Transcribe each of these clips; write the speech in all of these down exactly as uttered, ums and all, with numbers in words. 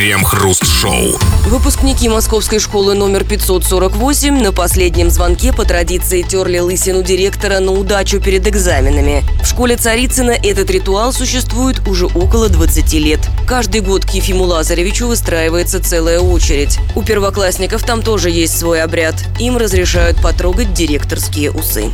Крем-хруст-шоу. Выпускники московской школы номер пятьсот сорок восемь на последнем звонке по традиции терли лысину директора на удачу перед экзаменами. В школе Царицына этот ритуал существует уже около двадцати лет. Каждый год к Ефиму Лазаревичу выстраивается целая очередь. У первоклассников там тоже есть свой обряд. Им разрешают потрогать директорские усы.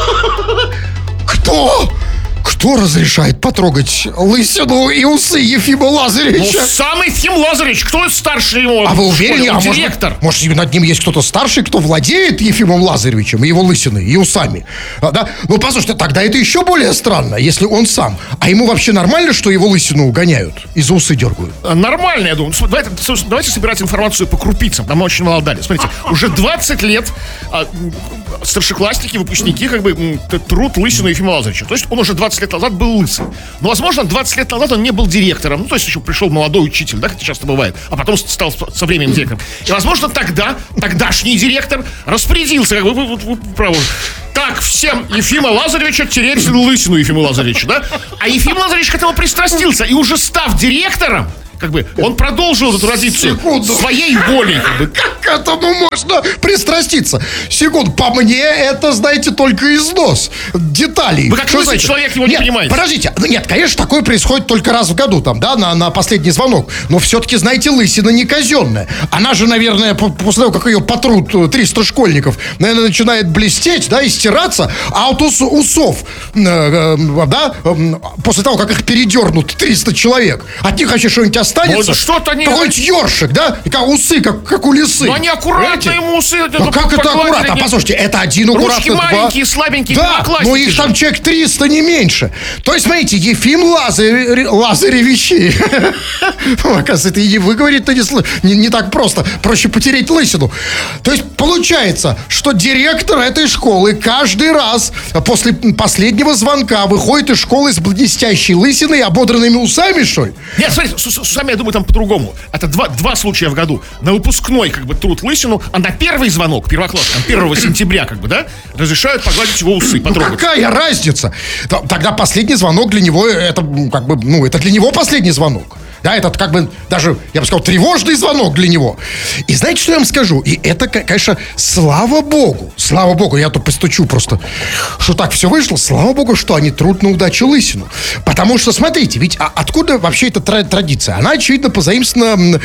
Кто? Кто разрешает потрогать лысину и усы Ефима Лазаревича? Ну, сам Ефим Лазаревич. Кто старше его? А вы уверены? А директор. Может, может, над ним есть кто-то старший, кто владеет Ефимом Лазаревичем и его лысиной, и усами? А, да? Ну, послушайте, тогда это еще более странно, если он сам. А ему вообще нормально, что его лысину гоняют и за усы дергают? Нормально, я думаю. Давайте, давайте собирать информацию по крупицам. Нам очень мало дали. Смотрите, уже двадцать лет а, старшеклассники, выпускники, как бы, труд лысину Ефима Лазаревича. То есть он уже двадцать лет назад был лысый. Но, возможно, двадцать лет назад он не был директором. Ну, то есть еще пришел молодой учитель, да, как это часто бывает. А потом стал со временем директором. И, возможно, тогда, тогдашний директор распорядился, как бы, вы, вы, вы правы. Так, всем Ефима Лазаревича тереть лысину Ефима Лазаревича, да? А Ефим Лазаревич к этому пристрастился. И уже став директором, как бы, он продолжил эту традицию Секунду. своей волей, как бы. Как к этому можно пристраститься? Секунду, по мне это, знаете, только износ деталей. Вы как Что лысый знаете? человек его Нет, не понимаете. Подождите, ну, нет, конечно, такое происходит только раз в году, там, да, на, на последний звонок. Но все-таки, знаете, лысина не казенная. Она же, наверное, после того, как ее потрут триста школьников, наверное, начинает блестеть, да, и стираться, а от ус, усов, э, э, да, э, после того, как их передернут триста человек, от них вообще что-нибудь останется? Ну, что-то они... Какой-нибудь ёршик, да? И как усы, как, как у лисы. Ну, они аккуратно ему усы. Ну, как это аккуратно? А, послушайте, это один аккуратно. Ручки маленькие, слабенькие, да, но их там человек триста, не меньше. То есть, смотрите, Ефим Лазаревич... Лазаревичи. Оказывается, это и выговорить-то не, не так просто. Проще потереть лысину. То есть, получается, что директор этой школы каждый раз после последнего звонка выходит из школы с блестящей лысиной и ободранными усами, что ли? Нет, смотрите, с, с усами, я думаю, там по-другому. Это два, два случая в году. На выпускной, как бы, труд лысину, а на первый звонок, первоклассникам, первого сентября, как бы, да, разрешают погладить его усы, потрогать. Ну, какая разница? Тогда последний звонок для него, это, как бы, ну, это для него последний звонок. Да, это как бы даже, я бы сказал, тревожный звонок для него. И знаете, что я вам скажу? И это, конечно, слава богу, слава богу, я тут постучу просто, что так все вышло, слава богу, что они трут на удачу лысину. Потому что, смотрите, ведь а откуда вообще эта традиция? Она, очевидно, позаимствована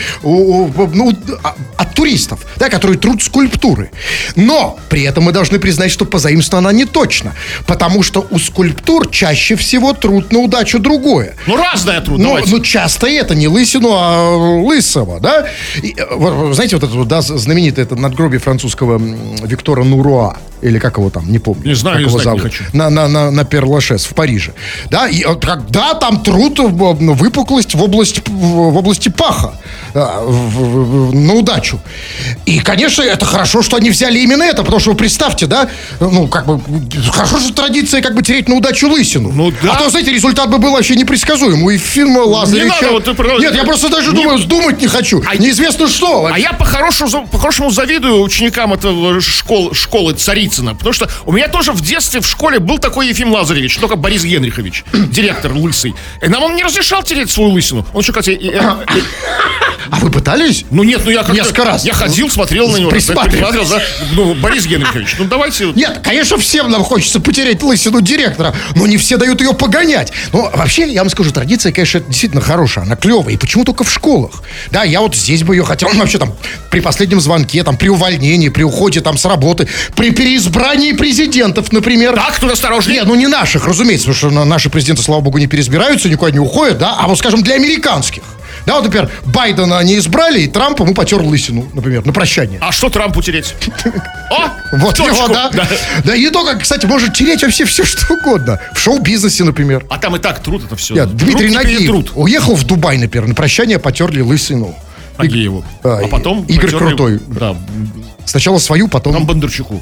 ну, от туристов, да, которые трут скульптуры. Но при этом мы должны признать, что позаимствована она не точно. Потому что у скульптур чаще всего труд на удачу другое. Ну, разное труд, ну, ну, часто это. Это не лысину, а лысого, да? И, знаете, вот это вот, да, знаменитое это надгробие французского Виктора Нуруа, или как его там, не помню. Не знаю, как не его знаю, зовут. не хочу. На, на, на, на Пер-Лашез в Париже. Да, и когда там труд, выпуклость в области, в области паха, да, в, в, в, на удачу. И, конечно, это хорошо, что они взяли именно это, потому что вы представьте, да, ну, как бы, хорошо, что традиция, как бы, тереть на удачу лысину. Ну, да. А то, знаете, результат бы был вообще непредсказуем. У Ефима Лазаревича... Нет, я просто даже не... думаю, думать не хочу. А неизвестно что. А я по-хорошему, по-хорошему завидую ученикам этого школ, школы Царицына. Потому что у меня тоже в детстве в школе был такой Ефим Лазаревич, только Борис Генрихович, директор лысый. И нам он не разрешал тереть свою лысину. Он еще, кстати... И, и, и... А вы пытались? Ну нет, ну я как-то... Несколько раз. Я ходил, смотрел на него. Присматривал, да? Ну, Борис Генрихович, ну давайте... Нет, конечно, всем нам хочется потерять лысину директора, но не все дают ее погонять. Но вообще, я вам скажу, традиция, конечно, действительно хорошая, она клевая. И почему только в школах? Да, я вот здесь бы ее хотел, ну, вообще там, при последнем звонке, там, при увольнении, при уходе там с работы, при переизбрании президентов, например. Так, тут осторожнее. Нет, ну не наших, разумеется, потому что наши президенты, слава богу, не переизбираются, никуда не уходят, да, а вот, скажем, для американских. Да, вот, например, Байдена они избрали, и Трамп ему потер лысину, например, на прощание. А что Трампу тереть? О, вот его, да. Да и не только, кстати, может тереть вообще все, что угодно. В шоу-бизнесе, например. А там и так труд это все. Дмитрий Нагиев уехал в Дубай, например, на прощание потерли лысину. Нагиеву. А потом... Игорь Крутой. Да. Сначала свою, потом... Там Бондарчуку.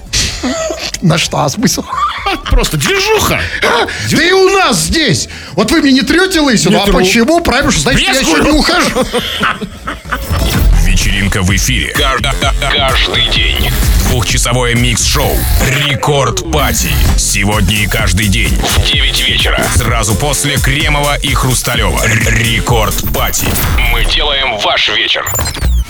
На что смысл? Просто движуха. А, да и у нас здесь. Вот вы мне не трете лысину, а почему? Правильно, что значит, я еще не ухожу. Вечеринка в эфире. Каждый день. Двухчасовое микс-шоу «Рекорд Пати». Сегодня и каждый день в девять вечера. Сразу после Кремова и Хрусталева. Рекорд Пати. Мы делаем ваш вечер.